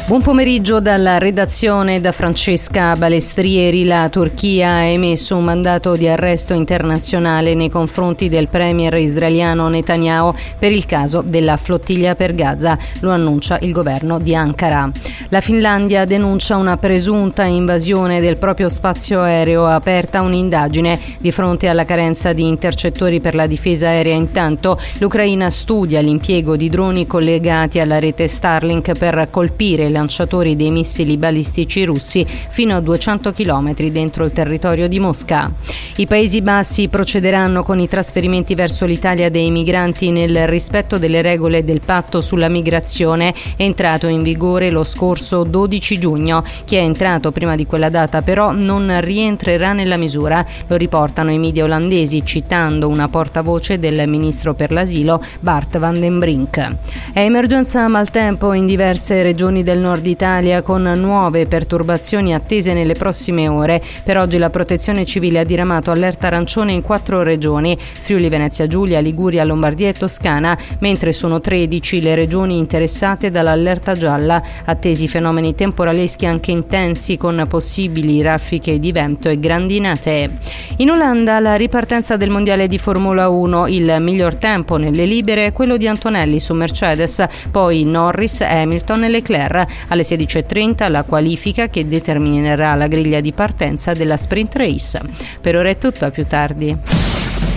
Buon pomeriggio dalla redazione da Francesca Balestrieri. La Turchia ha emesso un mandato di arresto internazionale nei confronti del premier israeliano Netanyahu per il caso della flottiglia per Gaza, lo annuncia il governo di Ankara. La Finlandia denuncia una presunta invasione del proprio spazio aereo, aperta un'indagine di fronte alla carenza di intercettori per la difesa aerea. Intanto l'Ucraina studia l'impiego di droni collegati alla rete Starlink per colpire lanciatori dei missili balistici russi fino a 200 km dentro il territorio di Mosca. I Paesi Bassi procederanno con i trasferimenti verso l'Italia dei migranti nel rispetto delle regole del patto sulla migrazione, entrato in vigore lo scorso 12 giugno. Chi è entrato prima di quella data però non rientrerà nella misura, lo riportano i media olandesi citando una portavoce del ministro per l'asilo Bart van den Brink. È emergenza maltempo in diverse regioni del nord Italia, con nuove perturbazioni attese nelle prossime ore. Per oggi la Protezione Civile ha diramato allerta arancione in 4 regioni: Friuli Venezia Giulia, Liguria, Lombardia e Toscana, mentre sono 13 le regioni interessate dall'allerta gialla. Attesi fenomeni temporaleschi anche intensi, con possibili raffiche di vento e grandinate. In Olanda la ripartenza del mondiale di Formula 1, il miglior tempo nelle libere è quello di Antonelli su Mercedes, poi Norris, Hamilton e Leclerc. Alle 16.30 la qualifica che determinerà la griglia di partenza della sprint race. Per ora è tutto, a più tardi.